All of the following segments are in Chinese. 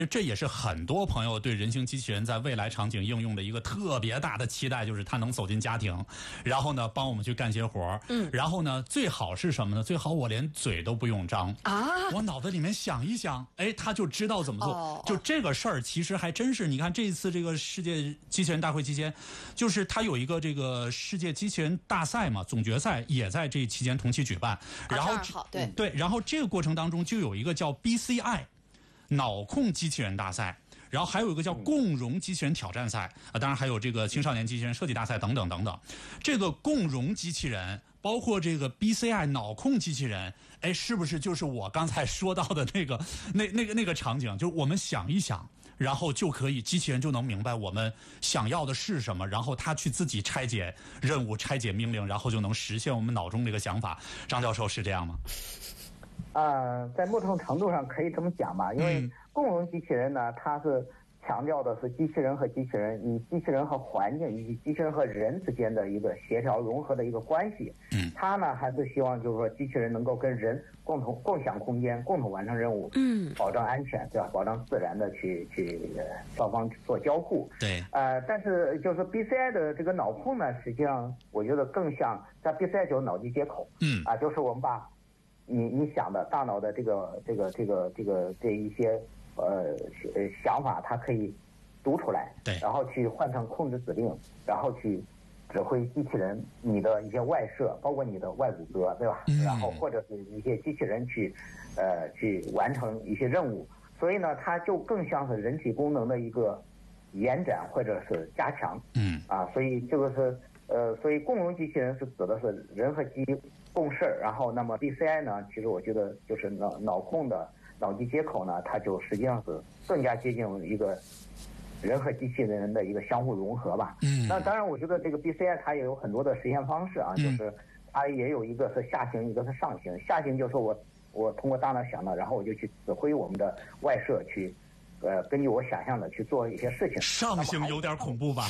这也是很多朋友对人形机器人在未来场景应用的一个特别大的期待，就是它能走进家庭，然后呢帮我们去干些活然后呢最好是什么呢？最好我连嘴都不用张我脑子里面想一想，哎，他就知道怎么做。就这个事儿其实还真是，你看这一次这个世界机器人大会期间，就是它有一个这个世界机器人大赛嘛，总决赛也在这期间同期举办。然后对，然后这个过程当中就有一个叫 BCI 脑控机器人大赛，然后还有一个叫共融机器人挑战赛当然还有这个青少年机器人设计大赛等等等等。这个共融机器人包括这个 BCI 脑控机器人，哎，是不是就是我刚才说到的那个场景？就是我们想一想，然后就可以机器人就能明白我们想要的是什么，然后他去自己拆解任务、拆解命令，然后就能实现我们脑中这个想法。张教授是这样吗？ 在某种程度上可以这么讲吧，因为共融机器人呢，它是强调的是机器人和机器人，以机器人和环境以及机器人和人之间的一个协调融合的一个关系。它呢还是希望就是说机器人能够跟人共享空间，共同完成任务，保障安全，对吧？保障自然的去双方做交互。 对。 但是就是 BCI 的这个脑控呢，实际上我觉得更像在 BCI 就是脑机接口。就是我们把你想的大脑的这一些想法，它可以读出来， 对， 然后去换成控制指令，然后去指挥机器人你的一些外设，包括你的外骨骼，对吧？然后或者是一些机器人去完成一些任务，所以呢，它就更像是人体功能的一个延展或者是加强。所以这个是所以共融机器人是指的是人和机共事，然后那么 BCI 呢，其实我觉得就是脑控的脑机接口呢，它就实际上是更加接近一个人和机器人的一个相互融合吧。那当然我觉得这个 BCI 它也有很多的实现方式啊，就是它也有一个是下行，一个是上行。下行就是我通过大脑想到，然后我就去指挥我们的外设去根据我想象的去做一些事情。 上行有点恐怖吧？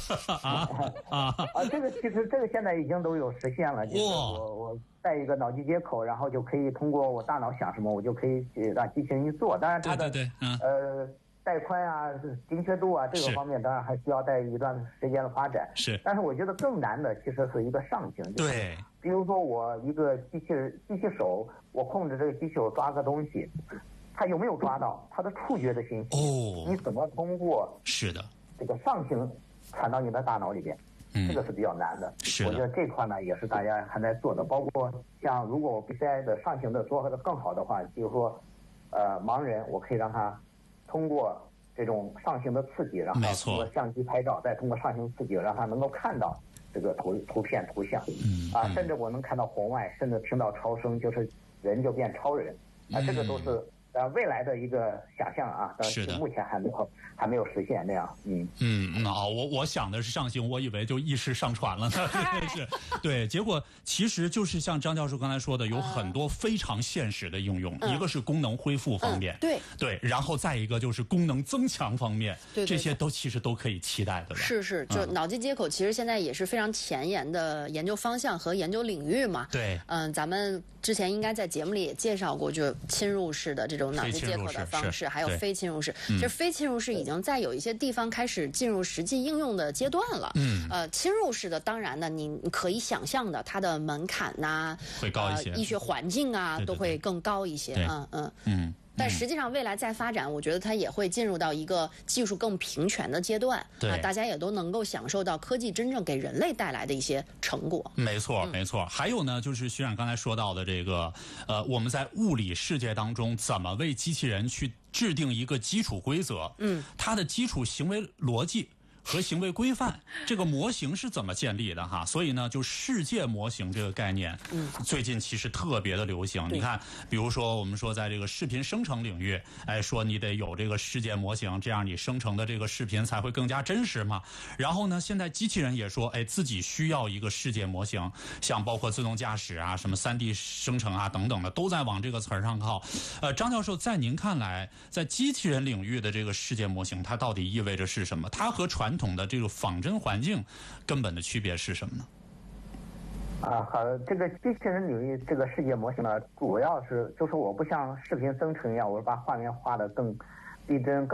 这个其实这个现在已经都有实现了，就是我带一个脑机接口，然后就可以通过我大脑想什么，我就可以让机器人去做。当然它的带宽啊、精确度啊这个方面，当然还需要带一段时间的发展。 是， 但是我觉得更难的其实是一个上行。 对， 比如说我一个机器手，我控制这个机器手抓个东西。它有没有抓到它的触觉的信息？你怎么通过是的这个上行传到你的大脑里边？这个是比较难的。 是的， 我觉得这块呢也是大家还在做的。包括像如果我 BCI 的上行的做得更好的话，比如说盲人，我可以让他通过这种上行的刺激，然后通过相机拍照，再通过上行刺激，让他能够看到这个图片图像。甚至我能看到红外，甚至听到超声，就是人就变超人。这个都是未来的一个想象啊，但是目前还没有实现那样。 我想的是上行，我以为就意识上传了呢。是，对，结果其实就是像张教授刚才说的，有很多非常现实的应用，一个是功能恢复方面，对，然后再一个就是功能增强方面，这些都其实都可以期待的。 是，就脑机接口其实现在也是非常前沿的研究方向和研究领域嘛。 对， 咱们之前应该在节目里也介绍过，就侵入式的这种脑机接口的方式，还有非侵入式。其实非侵入式已经在有一些地方开始进入实际应用的阶段了。侵入式的当然呢，你可以想象的，它的门槛呐， 会高一些， 医学环境啊都会更高一些。但实际上未来再发展，我觉得它也会进入到一个技术更平权的阶段。大家也都能够享受到科技真正给人类带来的一些成果。 没错。还有呢，就是徐冉刚才说到的这个，我们在物理世界当中怎么为机器人去制定一个基础规则？它的基础行为逻辑和行为规范，这个模型是怎么建立的哈？所以呢，就世界模型这个概念，最近其实特别的流行。你看，比如说我们说在这个视频生成领域，说你得有这个世界模型，这样你生成的这个视频才会更加真实嘛。然后呢，现在机器人也说，自己需要一个世界模型，像包括自动驾驶啊、什么3D 生成啊等等的，都在往这个词儿上靠。张教授，在您看来，在机器人领域的这个世界模型，它到底意味着是什么？它和传统的这个仿真环境根本的区别是什么呢？ 好，这个机器人领域这个世界模型呢，主要是就是我不像视频生成一样，我把画面画得更地震。